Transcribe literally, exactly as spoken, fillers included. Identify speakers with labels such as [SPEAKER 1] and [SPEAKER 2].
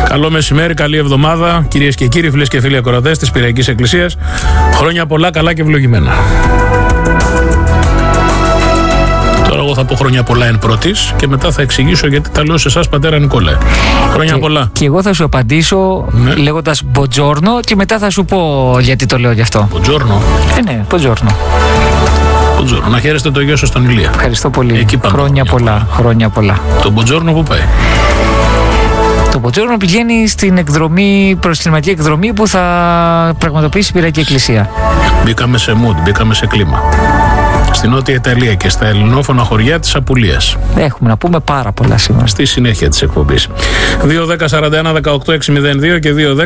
[SPEAKER 1] Καλό μεσημέρι, καλή εβδομάδα, κυρίες και κύριοι, φίλες και φίλοι ακροατές της Πυριακής Εκκλησίας. Χρόνια πολλά, καλά και ευλογημένα. Τώρα εγώ θα πω χρόνια πολλά εν πρώτης και μετά θα εξηγήσω γιατί τα λέω σε εσάς, πατέρα Νικόλαε. Χρόνια
[SPEAKER 2] και,
[SPEAKER 1] πολλά.
[SPEAKER 2] Και εγώ θα σου απαντήσω ναι. λέγοντας μποτζόρνο και μετά θα σου πω γιατί το λέω γι' αυτό.
[SPEAKER 1] Μποτζόρνο.
[SPEAKER 2] Ε, ναι, μποτζόρνο.
[SPEAKER 1] Μποτζόρνο. Να χαίρεστε το γιο σας στον Ηλία.
[SPEAKER 2] Ευχαριστώ πολύ.
[SPEAKER 1] Εκεί πάμε,
[SPEAKER 2] χρόνια, χρόνια πολλά. πολλά. Χρόνια πολλά.
[SPEAKER 1] Το μποτζόρνο που πάει?
[SPEAKER 2] Το μποτζόρνο πηγαίνει στην εκδρομή, προστιματική εκδρομή που θα πραγματοποιήσει η Πυριακή Εκκλησία.
[SPEAKER 1] Μπήκαμε σε mood, μπήκαμε σε κλίμα. Στην Νότια Ιταλία και στα ελληνόφωνα χωριά της Απουλίας.
[SPEAKER 2] Έχουμε να πούμε πάρα πολλά σήμερα.
[SPEAKER 1] Στη συνέχεια της εκπομπής. δύο δέκα σαράντα ένα δεκαοκτώ εξακόσια δύο και δύο δέκα